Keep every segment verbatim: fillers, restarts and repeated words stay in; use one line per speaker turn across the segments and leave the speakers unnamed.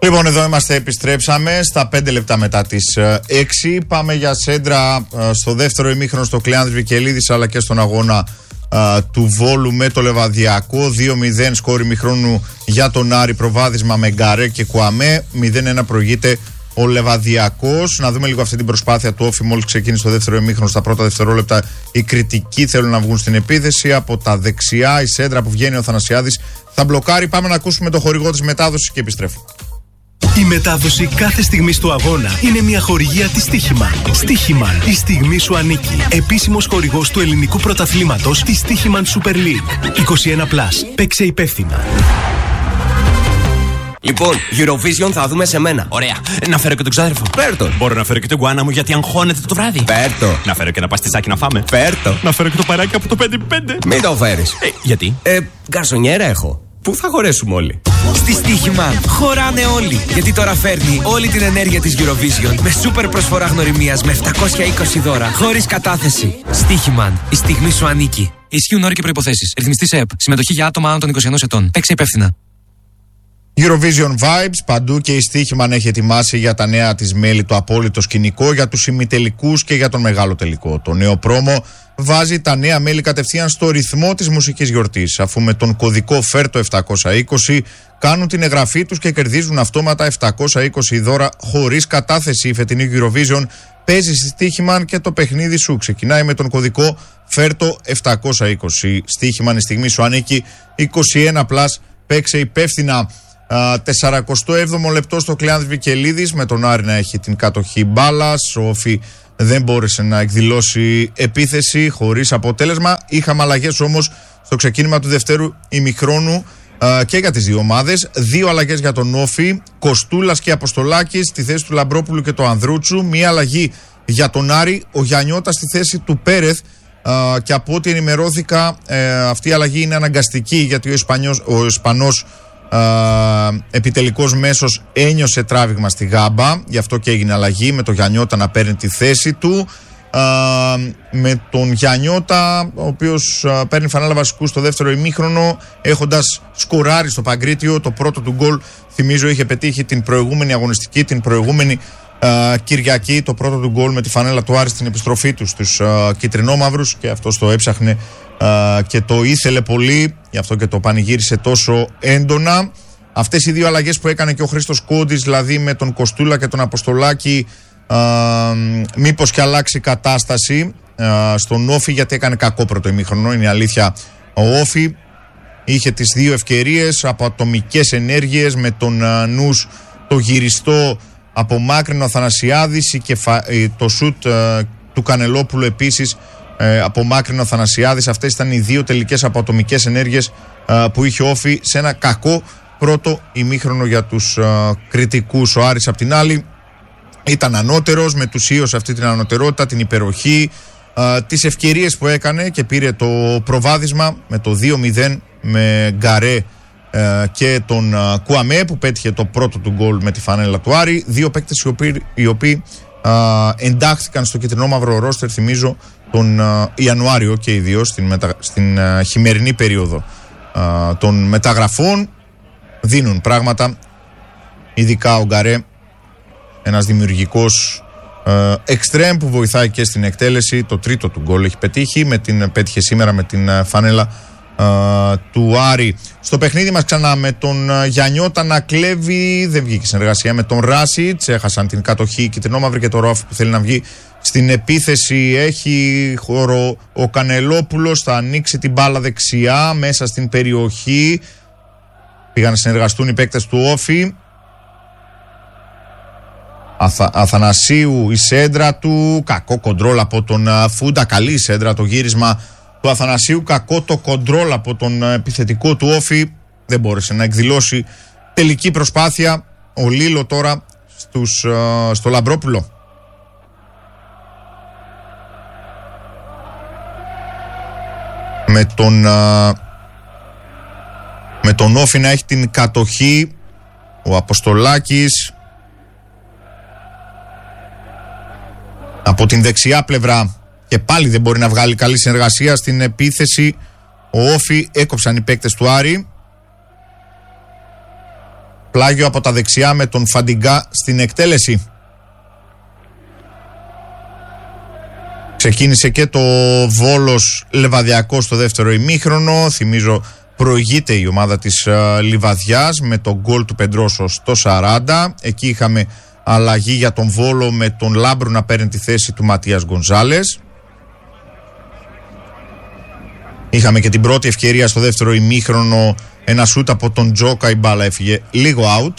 Λοιπόν, εδώ είμαστε, επιστρέψαμε στα πέντε λεπτά μετά τις έξι. Πάμε για σέντρα στο δεύτερο ημίχρονο στο Κλεάνδρης Βικελίδης, αλλά και στον αγώνα α, του Βόλου με το Λεβαδιακό. δύο μηδέν σκόρ ημιχρόνου για τον Άρη, προβάδισμα με Γκαρέ και Κουαμέ. μηδέν ένα προηγείται ο Λεβαδιακός. Να δούμε λίγο αυτή την προσπάθεια του Όφη μόλις ξεκίνησε το δεύτερο ημίχρονο. Στα πρώτα δευτερόλεπτα οι κριτικοί θέλουν να βγουν στην επίθεση. Από τα δεξιά η σέντρα που βγαίνει ο Θανασιάδης θα μπλοκάρει. Πάμε να ακούσουμε το χορηγό της μετάδοσης και επιστρέφουμε.
Η μετάδοση κάθε στιγμής του αγώνα είναι μια χορηγία της Stoiximan. Stoiximan, η στιγμή σου ανήκει. Επίσημος χορηγός του ελληνικού πρωταθλήματος της Stoiximan Super League. είκοσι ένα συν. Παίξε υπεύθυνα.
Λοιπόν, Eurovision θα δούμε σε μένα.
Ωραία. Να φέρω και τον ξάδερφο.
Φέρτο.
Μπορώ να φέρω και τον γκουάνα μου γιατί αγχώνεται το βράδυ.
Φέρτο.
Να φέρω και ένα παστιτσάκι να φάμε.
Φέρτο.
Να φέρω και το παράκι από το πέντε πέντε.
Μην το φέρεις.
Ε, γιατί?
Ε, γκαρσονιέρα έχω. Πού θα χωρέσουμε όλοι?
Στη Stoiximan χωράνε όλοι. Γιατί τώρα φέρνει όλη την ενέργεια της Eurovision με σούπερ προσφορά γνωριμίας με επτακόσια είκοσι δώρα χωρίς κατάθεση. Stoiximan, η στιγμή σου ανήκει. Ισχύουν όροι και προϋποθέσεις. Ρυθμιστής ΕΕΠ. Συμμετοχή για άτομα άνω των είκοσι ενός ετών. Παίξε υπεύθυνα.
Eurovision Vibes παντού και η Stoiximan έχει ετοιμάσει για τα νέα της μέλη το απόλυτο σκηνικό, για τους ημιτελικούς και για τον μεγάλο τελικό. Το νέο πρόμο βάζει τα νέα μέλη κατευθείαν στο ρυθμό της μουσικής γιορτής, αφού με τον κωδικό φέρτο επτακόσια είκοσι κάνουν την εγγραφή τους και κερδίζουν αυτόματα επτακόσια είκοσι δώρα χωρίς κατάθεση. Η φετινή Eurovision παίζει στη Stoiximan και το παιχνίδι σου ξεκινάει με τον κωδικό φέρτο επτακόσια είκοσι. Stoiximan, η στιγμή σου ανήκει. είκοσι ένα συν. Παίξε υπεύθυνα. σαράντα έβδομο λεπτό στο Κλεάνδρης Βικελίδης, με τον Άρη να έχει την κατοχή μπάλας. Ο Όφη δεν μπόρεσε να εκδηλώσει επίθεση, χωρίς αποτέλεσμα. Είχαμε αλλαγές όμως στο ξεκίνημα του δευτέρου ημιχρόνου και για τις δύο ομάδες. Δύο αλλαγές για τον Όφη, Κοστούλας και Αποστολάκης στη θέση του Λαμπρόπουλου και του Ανδρούτσου. Μία αλλαγή για τον Άρη, ο Γιαννιώτας στη θέση του Πέρεθ. Uh, και από ό,τι ενημερώθηκα, ε, αυτή η αλλαγή είναι αναγκαστική, γιατί ο Ισπανός, ο Ισπανός uh, επιτελικός μέσος ένιωσε τράβηγμα στη γάμπα, γι' αυτό και έγινε αλλαγή, με τον Γιαννιώτα να παίρνει τη θέση του, uh, με τον Γιαννιώτα ο οποίος uh, παίρνει φανέλα βασικού στο δεύτερο ημίχρονο, έχοντας σκοράρει στο Παγκρίτιο. Το πρώτο του γκολ, θυμίζω, είχε πετύχει την προηγούμενη αγωνιστική, την προηγούμενη Uh, Κυριακή, το πρώτο του γκολ με τη φανέλα του Άρη στην επιστροφή του στους uh, κυτρινόμαυρους, και αυτός το έψαχνε uh, και το ήθελε πολύ, γι' αυτό και το πανηγύρισε τόσο έντονα. Αυτές οι δύο αλλαγές που έκανε και ο Χρήστος Κόντης, δηλαδή με τον Κοστούλα και τον Αποστολάκη, uh, μήπως και αλλάξει κατάσταση uh, στον Όφη, γιατί έκανε κακό πρώτο ημίχρονο, είναι η αλήθεια. Ο Όφη είχε τις δύο ευκαιρίες από ατομικές ενέργειες, με τον uh, νους το γυριστό απομάκρυνε ο Θανασιάδης, το σουτ ε, του Κανελόπουλου επίσης ε, απομάκρυνε ο Θανασιάδης. Αυτές ήταν οι δύο τελικές από ατομικές ενέργειες ε, που είχε Όφη σε ένα κακό πρώτο ημίχρονο για τους ε, κριτικούς. Ο Άρης απ' την άλλη ήταν ανώτερος, μετουσίωσε αυτή την ανωτερότητα, την υπεροχή, ε, τις ευκαιρίες που έκανε και πήρε το προβάδισμα με το δύο μηδέν με Γκαρέ και τον Κουαμέ, που πέτυχε το πρώτο του γκολ με τη φανέλα του Άρη. Δύο παίκτες οι οποίοι, οι οποίοι α, εντάχθηκαν στο κυτρινόμαυρο ρόστερ, θυμίζω, τον α, Ιανουάριο και ιδίως στην, μετα, στην α, χειμερινή περίοδο α, των μεταγραφών. Δίνουν πράγματα, ειδικά ο Γκαρέ, ένας δημιουργικός εξτρέμ που βοηθάει και στην εκτέλεση. Το τρίτο του γκολ έχει πετύχει, με την, πέτυχε σήμερα με την φανέλα Uh, του Άρη. Στο παιχνίδι μας ξανά με τον uh, Γιαννιώτα να κλέβει, δεν βγήκε συνεργασία με τον Ράσιτς, έχασαν την κατοχή κυτρινόμαυρη, και το Ρώφη που θέλει να βγει στην επίθεση. Έχει χώρο ο Κανελόπουλος, θα ανοίξει την μπάλα δεξιά μέσα στην περιοχή. Πήγαν να συνεργαστούν οι παίκτες του Όφη. Αθα, Αθανασίου η σέντρα του, κακό κοντρόλ από τον uh, Φούντα, καλή η σέντρα, το γύρισμα του Αθανασίου, κακό το κοντρόλ από τον επιθετικό του Όφη, δεν μπόρεσε να εκδηλώσει τελική προσπάθεια. Ο Λίλο τώρα στους, στο Λαμπρόπουλο. Με τον, με τον Όφη να έχει την κατοχή, ο Αποστολάκης από την δεξιά πλευρά. Και πάλι δεν μπορεί να βγάλει καλή συνεργασία στην επίθεση. Ο Όφη έκοψαν οι παίκτες του Άρη. Πλάγιο από τα δεξιά με τον Φαντιγκά στην εκτέλεση. Ξεκίνησε και το Βόλος Λεβαδιακός στο δεύτερο ημίχρονο. Θυμίζω προηγείται η ομάδα της uh, Λιβαδιάς με τον γκολ του Πεντρόσο στο σαράντα. Εκεί είχαμε αλλαγή για τον Βόλο με τον Λάμπρου να παίρνει τη θέση του Ματίας Γκονζάλες. Είχαμε και την πρώτη ευκαιρία στο δεύτερο ημίχρονο, ένα σούτ από τον Τζόκα, η μπάλα έφυγε λίγο out.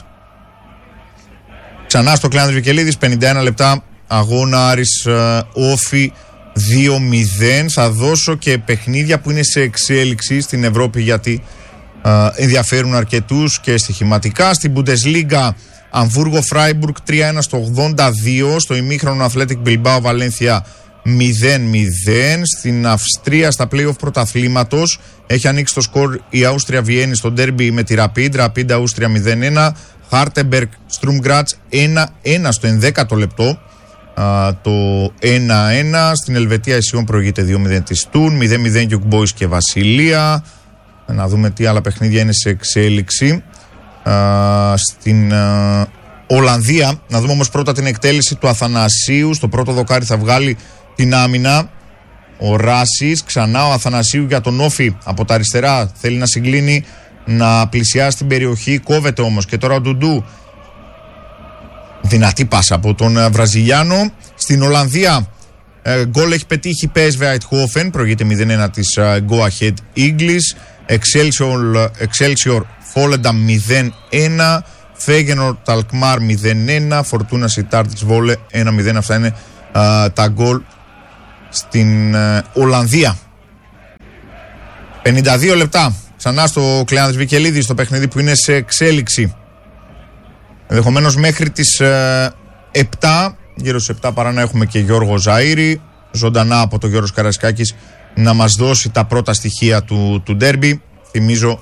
Ξανά στο Κλεάνδρης Βικελίδης, πενήντα ένα λεπτά αγώνα, Άρης uh, Όφη δύο μηδέν. Θα δώσω και παιχνίδια που είναι σε εξέλιξη στην Ευρώπη, γιατί uh, ενδιαφέρουν αρκετούς και στοιχηματικά. Στην Bundesliga, Αμβούργο Φράιμπουργκ τρία ένα στο ογδόντα δύο. Στο ημίχρονο Athletic Bilbao Βαλένθια μηδέν μηδέν. Στην Αυστρία, στα play-off πρωταθλήματος, έχει ανοίξει το σκορ η Άουστρια Βιέννη στο ντέρμπι με τη Rapid. Rapid Άουστρια μηδέν ένα. Χάρτεμπεργκ Στρουμ Γκράτς ένα ένα στο ενδέκατο λεπτό. Uh, το ένα ένα. Στην Ελβετία η Σιόν προηγείται δύο μηδέν τη Τούν, μηδέν μηδέn Young Boys και Βασιλεία. Να δούμε τι άλλα παιχνίδια είναι σε εξέλιξη. Uh, στην uh, Ολλανδία, να δούμε όμως πρώτα την εκτέλεση του Αθανασίου. Στο πρώτο δοκάρι θα βγάλει την άμυνα ο Ράσης. Ξανά ο Αθανασίου για τον Όφη από τα αριστερά, θέλει να συγκλίνει, να πλησιάσει την περιοχή, κόβεται όμως. Και τώρα ο Ντουντού, δυνατή πάσα από τον Βραζιλιάνο. Στην Ολλανδία ε, γκολ έχει πετύχει η πι ες βι Eindhoven, προηγείται μηδέν ένα της uh, Go Ahead Eagles. Excelsior, Excelsior Volendam μηδέν ένα. Feyenoord Alkmaar μηδέn ένα. Fortuna Sittard της Vole ένα μηδέν. Αυτά είναι uh, τα γκολ στην uh, Ολλανδία. πενήντα δύο λεπτά ξανά στο Κλεάνδρης Βικελίδης, στο παιχνίδι που είναι σε εξέλιξη. Ενδεχομένως μέχρι τις ε, επτά, γύρω στις επτά παρά, να έχουμε και Γιώργο Ζαΐρη ζωντανά από το Γιώργος Καρασκάκης να μας δώσει τα πρώτα στοιχεία του, του ντέρμπι. Θυμίζω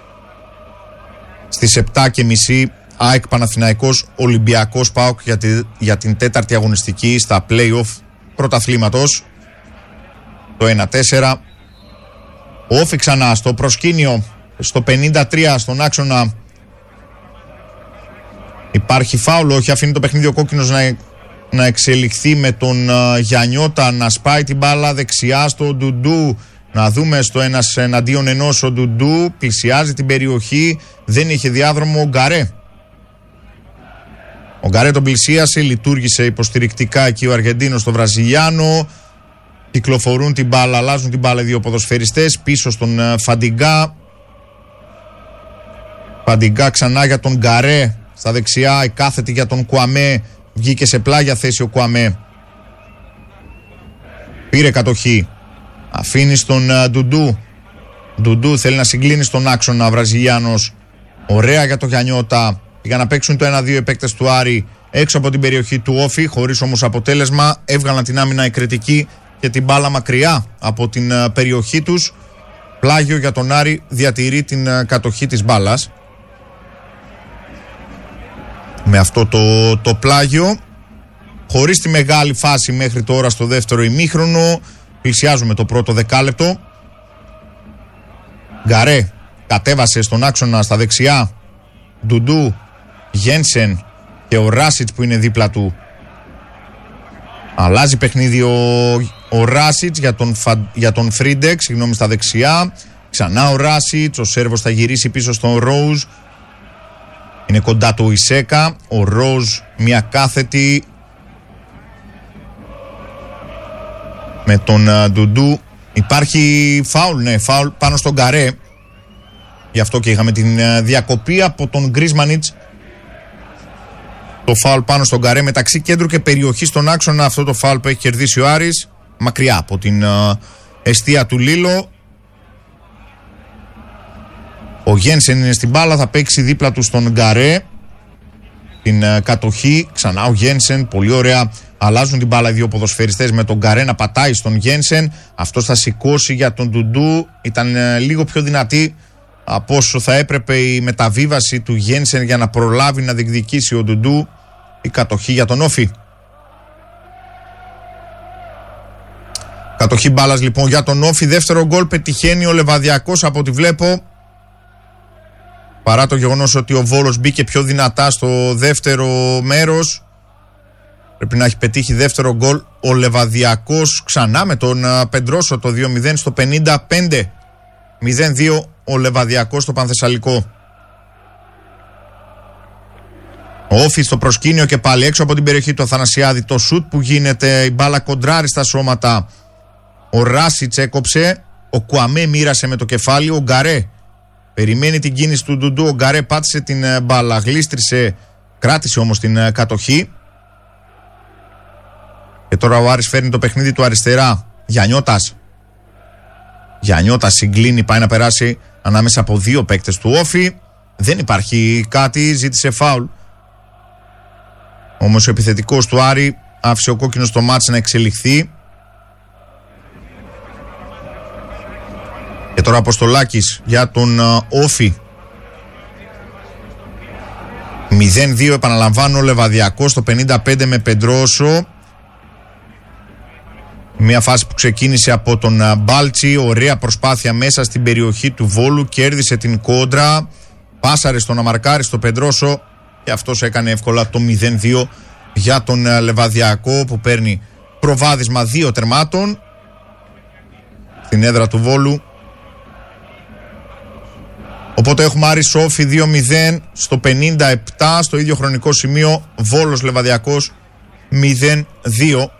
στις επτά και μισή ΑΕΚ Παναθηναϊκός Ολυμπιακός ΠΑΟΚ για, τη, για την τέταρτη αγωνιστική στα play-off πρωταθλήματος. Το ένα τέσσερα. Όφη ξανά στο προσκήνιο, στο πενήντα τρία στον άξονα. Υπάρχει φάουλο, όχι, αφήνει το παιχνίδι ο κόκκινος να, να εξελιχθεί με τον uh, Γιαννιώτα να σπάει την μπάλα δεξιά στο Ντουντού. Να δούμε στο ένας εναντίον ενός ο Ντουντού, πλησιάζει την περιοχή, δεν είχε διάδρομο ο Γκαρέ. Ο Γκαρέ τον πλησίασε, λειτουργήσε υποστηρικτικά εκεί ο Αργεντίνος στο Βραζιλιάνο. Κυκλοφορούν την μπάλα, αλλάζουν την μπάλα οι δύο ποδοσφαιριστές, πίσω στον uh, Φαντιγκά. Φαντιγκά ξανά για τον Γκαρέ. Στα δεξιά η κάθετη για τον Κουαμέ, βγήκε σε πλάγια θέση ο Κουαμέ. Πήρε κατοχή, αφήνει στον uh, Ντουντού. Ντουντού θέλει να συγκλίνει στον άξονα, Βραζιλιάνος. Ωραία για το Γιαννιώτα. Για να παίξουν το ένα δύο οι παίκτες του Άρη έξω από την περιοχή του Όφη, χωρίς όμως αποτέλεσμα. Έβγαλαν την άμυνα οι κριτικοί και την μπάλα μακριά από την uh, περιοχή τους. Πλάγιο για τον Άρη, διατηρεί την uh, κατοχή της μπάλας. Με αυτό το, το πλάγιο, χωρίς τη μεγάλη φάση μέχρι τώρα στο δεύτερο ημίχρονο, πλησιάζουμε το πρώτο δεκάλεπτο. Γκαρέ κατέβασε στον άξονα στα δεξιά, Ντουντού, Γένσεν και ο Ράσιτς που είναι δίπλα του. Αλλάζει παιχνίδι ο, ο Ράσιτς για τον, για τον Φρίντεξ, συγγνώμη, στα δεξιά. Ξανά ο Ράσιτς, ο Σέρβος θα γυρίσει πίσω στον Ρόουζ. Είναι κοντά του Ισέκα, ο Ροζ μια κάθετη με τον uh, Ντουντού. Υπάρχει φάουλ, ναι, φάουλ πάνω στον Γκαρέ. Γι' αυτό και είχαμε την uh, διακοπή από τον Γκρίσμανιτς. Το φάουλ πάνω στον Γκαρέ μεταξύ κέντρου και περιοχή στον άξονα. Αυτό το φάουλ που έχει κερδίσει ο Άρης, μακριά από την uh, εστία του Λίλο. Ο Γένσεν είναι στην μπάλα, θα παίξει δίπλα του στον Γκαρέ. Την uh, κατοχή, ξανά ο Γένσεν, πολύ ωραία. Αλλάζουν την μπάλα οι δύο ποδοσφαιριστές με τον Γκαρέ να πατάει στον Γένσεν. Αυτός θα σηκώσει για τον Ντουντού. Ήταν uh, λίγο πιο δυνατή από όσο θα έπρεπε η μεταβίβαση του Γένσεν για να προλάβει να διεκδικήσει ο Ντουντού. Η κατοχή για τον Όφη. Κατοχή μπάλας λοιπόν για τον Όφη. Δεύτερο γκολ πετυχαίνει ο Λεβαδιακός από ό,τι βλέπω. παρά το γεγονός ότι ο Βόλος μπήκε πιο δυνατά στο δεύτερο μέρος. Πρέπει να έχει πετύχει δεύτερο γκολ ο Λεβαδιακός ξανά με τον Πεντρόσο, το δύο μηδέν στο πενήντα πέντε. μηδέν δύο ο Λεβαδιακός στο Πανθεσσαλικό. Ο Όφη στο προσκήνιο και πάλι έξω από την περιοχή του Αθανασιάδη. Το σουτ που γίνεται, η μπάλα κοντράρει στα σώματα. Ο Ράσιτς έκοψε, ο Κουαμέ μοίρασε με το κεφάλι, ο Γκαρέ περιμένει την κίνηση του Ντουντού, ο Γκαρέ πάτησε την μπάλα, γλίστρισε, κράτησε όμως την κατοχή. Και τώρα ο Άρης φέρνει το παιχνίδι του αριστερά. Γιαννιώτας. Γιαννιώτας συγκλίνει, πάει να περάσει ανάμεσα από δύο παίκτες του Όφη. Δεν υπάρχει κάτι, ζήτησε φάουλ. Όμως ο επιθετικός του Άρη άφησε ο κόκκινος στο μάτς να εξελιχθεί. Και τώρα Αποστολάκης για τον Όφη. μηδέν δύο, επαναλαμβάνω, Λεβαδιακός στο πενήντα πέντε με Πεντρόσο. Μια φάση που ξεκίνησε από τον Μπάλτσι, ωραία προσπάθεια μέσα στην περιοχή του Βόλου, κέρδισε την κόντρα, πάσαρε στον αμαρκάρι στο Πεντρόσο και αυτός έκανε εύκολα το μηδέν δύο για τον Λεβαδιακό, που παίρνει προβάδισμα δύο τερμάτων στην έδρα του Βόλου. Οπότε έχουμε Άρης Όφη δύο μηδέν στο πενήντα επτά, στο ίδιο χρονικό σημείο Βόλος Λεβαδιακός μηδέν δύο.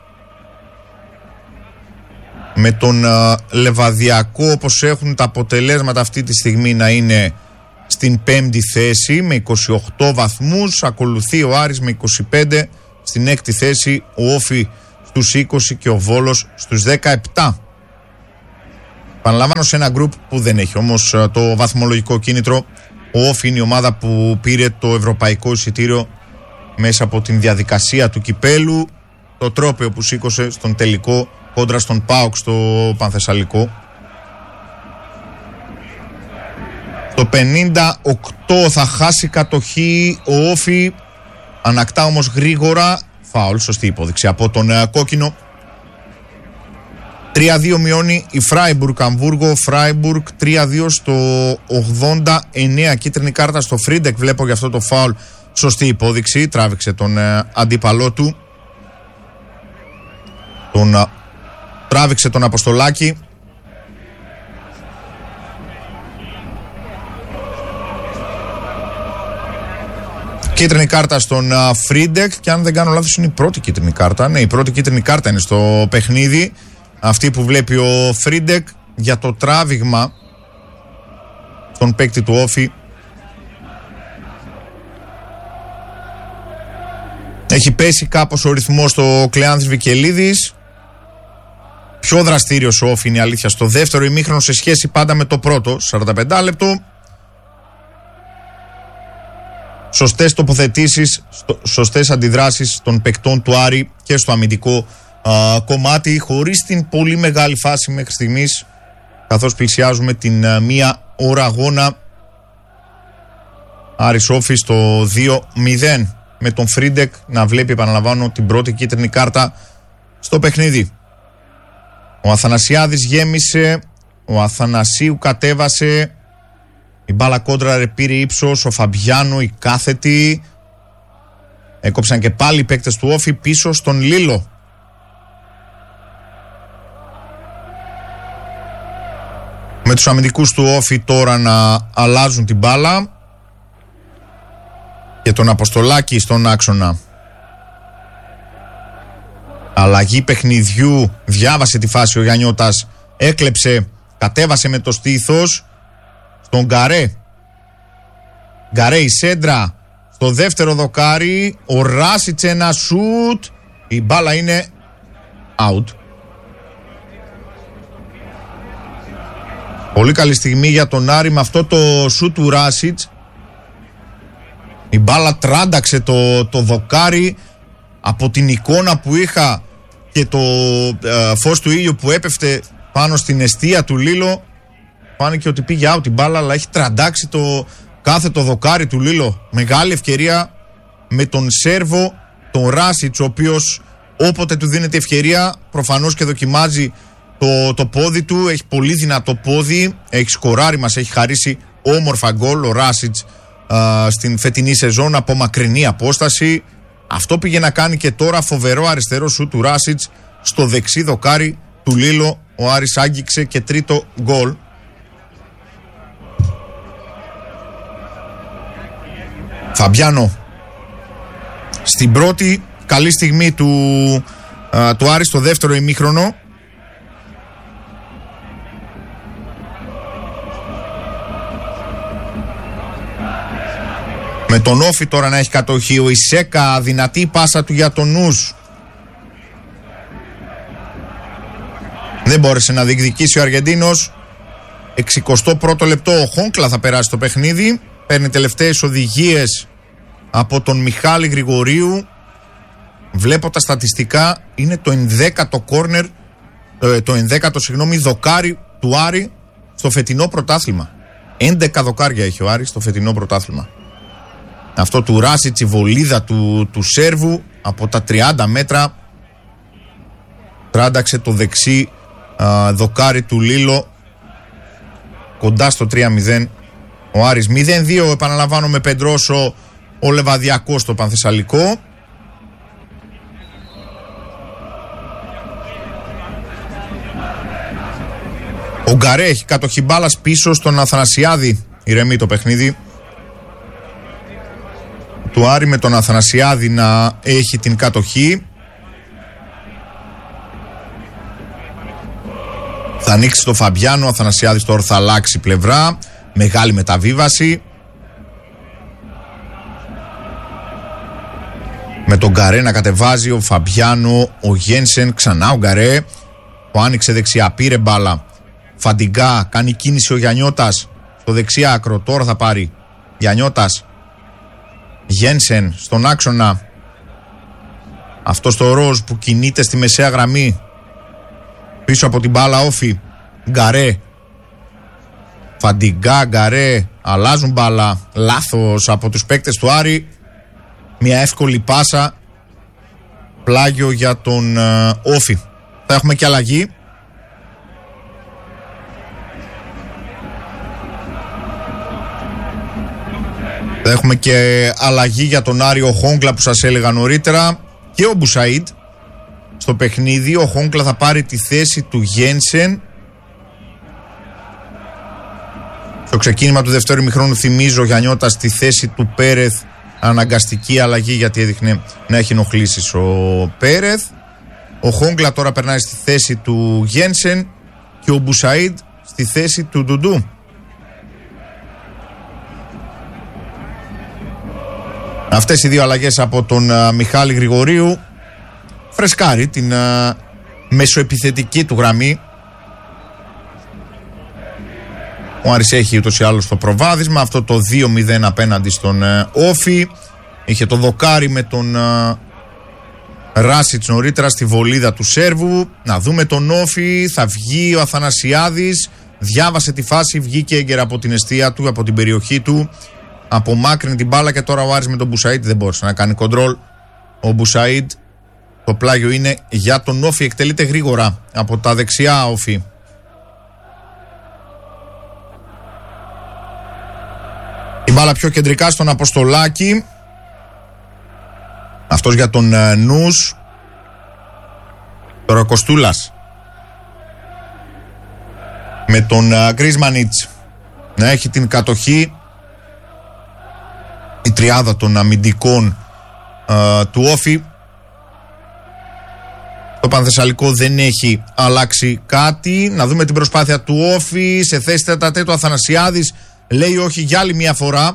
Με τον uh, Λεβαδιακό, όπως έχουν τα αποτελέσματα αυτή τη στιγμή, να είναι στην πέμπτη θέση με είκοσι οκτώ βαθμούς. Ακολουθεί ο Άρης με είκοσι πέντε, στην έκτη θέση ο Όφη στους είκοσι και ο Βόλος στους δεκαεπτά. Παναλαμβάνω σε ένα γκρουπ που δεν έχει όμως uh, το βαθμολογικό κίνητρο. Ο Όφη είναι η ομάδα που πήρε το ευρωπαϊκό εισιτήριο μέσα από την διαδικασία του κυπέλου, το τρόπαιο που σήκωσε στον τελικό κόντρα στον ΠΑΟΚ στο Πανθεσσαλικό. Το πενήντα οκτώ θα χάσει κατοχή ο Όφη, ανακτά όμως γρήγορα φάουλ, σωστή υπόδειξη από τον uh, κόκκινο. τρία δύο μειώνει η Φράιμπουργκ Αμβούργο. Φράιμπουργκ τρία δύο στο ογδόντα εννέα, κίτρινη κάρτα στο Φρίντεκ, βλέπω για αυτό το φάουλ, σωστή υπόδειξη, τράβηξε τον uh, αντίπαλό του, τον uh, τράβηξε τον Αποστολάκη. Κίτρινη κάρτα στον uh, Φρίντεκ, και αν δεν κάνω λάθος είναι η πρώτη κίτρινη κάρτα. Ναι, η πρώτη κίτρινη κάρτα είναι στο παιχνίδι, αυτή που βλέπει ο Φρίντεκ για το τράβηγμα στον παίκτη του Όφη. Έχει πέσει κάπως ο ρυθμός στο Κλεάνθης Βικελίδης. Πιο δραστήριος ο Όφη είναι η αλήθεια στο δεύτερο ημίχρονο σε σχέση πάντα με το πρώτο. σαράντα πέντε λεπτό. Σωστές τοποθετήσεις, σωστές αντιδράσεις των παικτών του Άρη και στο αμυντικό α, κομμάτι, χωρίς την πολύ μεγάλη φάση μέχρι στιγμής, καθώς πλησιάζουμε την α, μία ώρα αγώνα. Άρης Όφη στο δύο μηδέν, με τον Φρίντεκ να βλέπει, επαναλαμβάνω, την πρώτη κίτρινη κάρτα στο παιχνίδι. Ο Αθανασιάδης γέμισε, ο Αθανασίου κατέβασε, η μπάλα κόντρα πήρε ύψος, ο Φαμπιάνο, η κάθετη, έκοψαν και πάλι οι παίκτες του Όφη πίσω στον Λίλο. Με τους αμυντικούς του Όφη τώρα να αλλάζουν την μπάλα και τον Αποστολάκη στον άξονα. Αλλαγή παιχνιδιού, διάβασε τη φάση ο Γιαννιώτας, έκλεψε, κατέβασε με το στήθος στον Γκαρέ. Γκαρέ η σέντρα στο δεύτερο δοκάρι, ο Ράσιτς ένα σουτ, η μπάλα είναι out. Πολύ καλή στιγμή για τον Άρη με αυτό το σουτ του Ράσιτς. Η μπάλα τράνταξε το, το δοκάρι. Από την εικόνα που είχα και το ε, φως του ήλιου που έπεφτε πάνω στην εστία του Λίλο, φάνηκε ότι πήγε out την μπάλα, αλλά έχει τραντάξει το κάθε το δοκάρι του Λίλο. Μεγάλη ευκαιρία με τον Σέρβο, τον Ράσιτς, ο οποίος όποτε του δίνεται ευκαιρία προφανώς και δοκιμάζει το, το πόδι του. Έχει πολύ δυνατό πόδι, έχει σκοράρει, μας έχει χαρίσει όμορφα γκολ ο Ράσιτς στην φετινή σεζόν από μακρινή απόσταση. Αυτό πήγε να κάνει και τώρα, φοβερό αριστερό σου του Ράσιτς στο δεξί δοκάρι του Λίλο. Ο Άρης άγγιξε και τρίτο γκολ. Φαμπιάνο στην πρώτη καλή στιγμή του, α, του Άρη στο δεύτερο ημίχρονο. Με τον Όφη τώρα να έχει κατοχή, ο Ισέκα, δυνατή πάσα του για τον Νους. Δεν μπόρεσε να διεκδικήσει ο Αργεντίνος. εξηκοστό πρώτο λεπτό, ο Χόγκλα θα περάσει το παιχνίδι. Παίρνει τελευταίες οδηγίες από τον Μιχάλη Γρηγορίου. Βλέπω τα στατιστικά, είναι το ενδέκατο κόρνερ, το ενδέκατο συγγνώμη δοκάρι του Άρη στο φετινό πρωτάθλημα. έντεκα δοκάρια έχει ο Άρης στο φετινό πρωτάθλημα. Αυτό του Ράσιτς, η βολίδα του, του Σέρβου από τα τριάντα μέτρα τράνταξε το δεξί α, δοκάρι του Λίλο κοντά στο τρία μηδέν. Ο Άρης μηδέν δύο, επαναλαμβάνω, με Πεντρόσο ο Λεβαδιακός στο Πανθεσσαλικό. Ο Γκαρέ έχει κατοχή μπάλας πίσω στον Αθανασιάδη. Ηρεμεί το παιχνίδι του Άρη με τον Αθανασιάδη να έχει την κατοχή. Θα ανοίξει το Φαμπιάνο, ο Αθανασιάδης τώρα θα αλλάξει πλευρά. Μεγάλη μεταβίβαση. Με τον Γκαρέ να κατεβάζει, ο Φαμπιάνο, ο Γένσεν, ξανά ο Γκαρέ. Ο άνοιξε δεξιά, πήρε μπάλα. Φαντιγκά, κάνει κίνηση ο Γιαννιώτας στο δεξιά άκρο, τώρα θα πάρει. Γιαννιώτας, Γένσεν στον άξονα. Αυτό το ροζ που κινείται στη μεσαία γραμμή. Πίσω από την μπάλα Όφη. Γκαρέ. Φαντιγκά, Γκαρέ. Αλλάζουν μπάλα. Λάθος από τους παίκτες του Άρη. Μια εύκολη πάσα. Πλάγιο για τον uh, Όφη. Θα έχουμε και αλλαγή. Θα έχουμε και αλλαγή για τον Άριο Χόγκλα που σας έλεγα νωρίτερα. Και ο Μπουσαΐντ στο παιχνίδι. Ο Χόγκλα θα πάρει τη θέση του Γένσεν. Στο ξεκίνημα του δεύτερου ημιχρόνου, θυμίζω, Γιαννιώτας στη θέση του Πέρεθ. Αναγκαστική αλλαγή γιατί έδειχνε να έχει ενοχλήσεις ο Πέρεθ. Ο Χόγκλα τώρα περνάει στη θέση του Γένσεν και ο Μπουσαΐντ στη θέση του Ντουντού. Αυτές οι δύο αλλαγές από τον uh, Μιχάλη Γρηγορίου φρεσκάρει την uh, μεσοεπιθετική του γραμμή. Ο Άρης έχει ούτως ή άλλως το προβάδισμα. Αυτό το δύο μηδέν απέναντι στον uh, Όφη. Είχε το δοκάρι με τον uh, Ράσιτς νωρίτερα στη βολίδα του Σέρβου. Να δούμε τον Όφη. Θα βγει ο Αθανασιάδης. Διάβασε τη φάση, βγήκε έγκαιρα από την εστία του, από την περιοχή του. Απομάκρυνε την μπάλα και τώρα ο Άρης με τον Μπουσαΐντ δεν μπόρεσε να κάνει κοντρόλ. Ο Μπουσαΐντ, το πλάγιο είναι για τον Όφη, εκτελείται γρήγορα από τα δεξιά Όφη. Η μπάλα πιο κεντρικά στον Αποστολάκη. Αυτός για τον uh, Νους. Τώρα ο Κοστούλας με τον uh, Γκρίσμανιτς να έχει την κατοχή. Η τριάδα των αμυντικών uh, του Όφη. Το Πανθεσσαλικό δεν έχει αλλάξει κάτι. Να δούμε την προσπάθεια του Όφη. Σε θέση τέταρτη του Αθανασιάδης λέει όχι για άλλη μια φορά.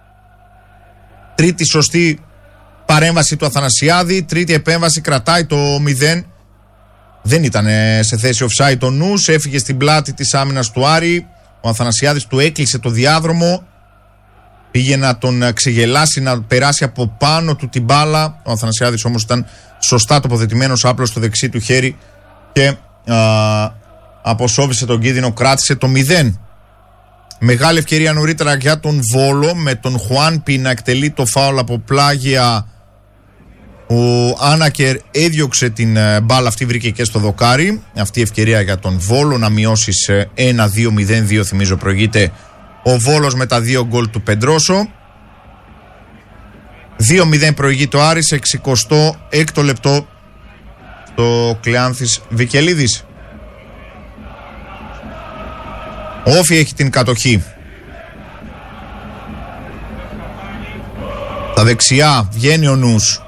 Τρίτη σωστή παρέμβαση του Αθανασιάδη. Τρίτη επέμβαση, κρατάει το μηδέν. Δεν ήταν σε θέση offside ο Νους. Έφυγε στην πλάτη της άμυνας του Άρη. Ο Αθανασιάδης του έκλεισε το διάδρομο. Πήγε να τον ξεγελάσει, να περάσει από πάνω του την μπάλα. Ο Αθανασιάδης όμως ήταν σωστά τοποθετημένος, άπλος στο δεξί του χέρι και α, αποσόβησε τον κίνδυνο, κράτησε το μηδέν. Μεγάλη ευκαιρία νωρίτερα για τον Βόλο με τον Χουάνπι να εκτελεί το φάουλ από πλάγια. Ο Άνακερ έδιωξε την μπάλα αυτή, βρήκε και στο δοκάρι. Αυτή η ευκαιρία για τον Βόλο να μειώσει σε ένα δύο μηδέν δύο, θυμίζω προηγείται ο Βόλος με τα δύο γκολ του Πεντρόσο. δύο μηδέν προηγεί το Άρης, εξηκοστό έκτο λεπτό το Κλεάνθης Βικελίδης. Ο Όφι έχει την κατοχή. Στα δεξιά βγαίνει ο Νους.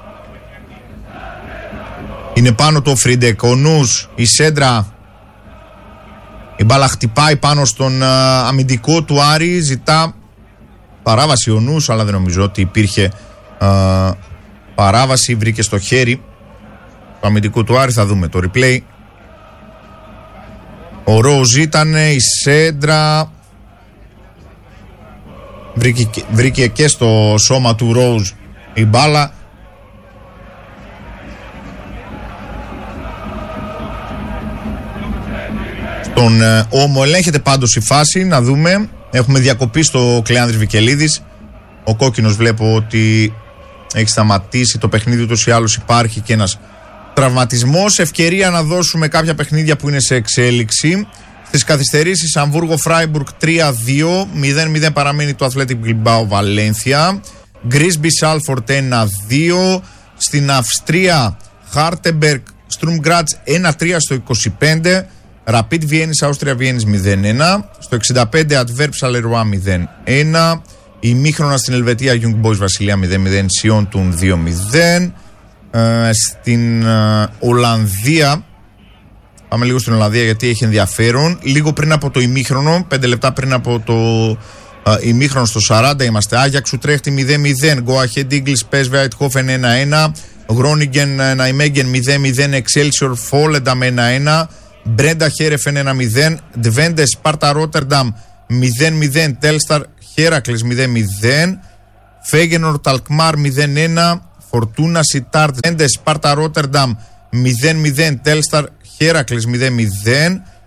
Είναι πάνω το Φρίντεκ. Ο Νους, η σέντρα. Η μπάλα χτυπάει πάνω στον α, αμυντικό του Άρη. Ζητά παράβαση ο Νους, αλλά δεν νομίζω ότι υπήρχε α, παράβαση. Βρήκε στο χέρι του αμυντικού του Άρη. Θα δούμε το replay. Ο Ρόουζ ήταν, η σέντρα βρήκε, βρήκε και στο σώμα του Ρόουζ η μπάλα. Στον ε, Όμο ελέγχεται πάντως η φάση. Να δούμε. Έχουμε διακοπή στο Κλεάνδρης Βικελίδης. Ο κόκκινος βλέπω ότι έχει σταματήσει το παιχνίδι, ούτως ή άλλως υπάρχει και ένας τραυματισμός. Ευκαιρία να δώσουμε κάποια παιχνίδια που είναι σε εξέλιξη. Στις καθυστερήσεις Αμβούργο Φράιμπουργκ τρία δύο, μηδέν μηδέν παραμένει το Athletic Bilbao Βαλένθια. Γκρίσμπι Σάλφορντ ένα δύο. Στην Αυστρία Χάρτεμπεργκ Στρουμ Γκράτς ένα τρία στο είκοσι πέντε. Rapid Βιέννης Αύστρια Βιέννης μηδέν ένα. Στο εξήντα πέντε Αντβέρπ Σαλερουά μηδέν ένα. Ημίχρονα στην Ελβετία Young Boys Βασιλεία μηδέν μηδέν Σιόντουν δύο μηδέν. Ε, στην ε, Ολλανδία, πάμε λίγο στην Ολλανδία γιατί έχει ενδιαφέρον. Λίγο πριν από το ημίχρονο, πέντε λεπτά πριν από το ε, ημίχρονο, στο σαράντα είμαστε. Άγιαξ Ουτρέχτη μηδέν μηδέν. Go Ahead Eagles πες βι Eindhoven ένα ένα. Groningen Nijmegen μηδέν μηδέν. Excelsior Volendam ένα ένα. Breda Heerenveen ένα μηδέν. Twente Sparta Rotterdam μηδέν μηδέν. Telstar Heracles μηδέν μηδέν. Feyenoord Alkmaar μηδέν ένα. Φορτούνα Σιτάρτ, Σπάρτα Ρότερνταμ μηδέν μηδέν, Τέλσταρ Χέρακλες μηδέν μηδέν,